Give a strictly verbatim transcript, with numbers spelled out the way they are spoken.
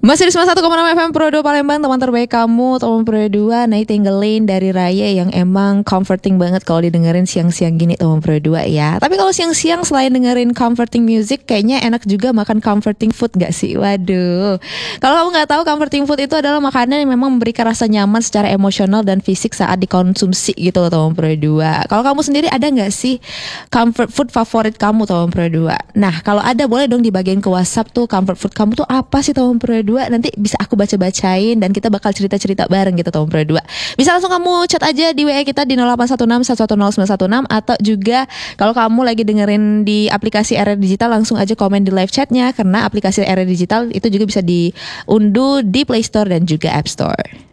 Masih di sembilan puluh satu koma enam F M Pro dua Palembang, teman terbaik kamu, teman Pro dua, Nightingale dari Raya yang emang comforting banget kalau didengerin siang-siang gini teman Pro dua ya. Tapi kalau siang-siang selain dengerin comforting music, kayaknya enak juga makan comforting food gak sih? Waduh. Kalau kamu gak tahu, comforting food itu adalah makanan yang memang memberikan rasa nyaman secara emosional dan fisik saat dikonsumsi gitu loh teman Pro dua. Kalau kamu sendiri ada gak sih comfort food favorit kamu teman Pro dua? Nah kalau ada boleh dong dibagiin ke WhatsApp tuh, comfort food kamu tuh apa sih teman Pro dua? Nanti bisa aku baca-bacain dan kita bakal cerita-cerita bareng gitu teman Pro dua. Bisa langsung kamu chat aja di W A kita di nol delapan satu enam satu satu nol sembilan satu enam, atau juga kalau kamu lagi dengerin di aplikasi R R Digital langsung aja komen di live chatnya, karena aplikasi R R Digital itu juga bisa diunduh di Play Store dan juga App Store.